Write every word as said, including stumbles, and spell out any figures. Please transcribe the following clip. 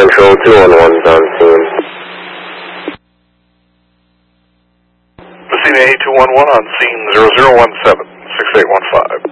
Central, two one one's on scene. Messina eight two one one on scene zero zero one seven, six eight one five.